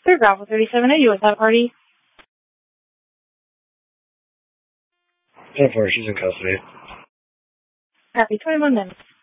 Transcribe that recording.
Clear Bravo 37, are you with that party? 10-4, she's in custody. Happy 21 minutes.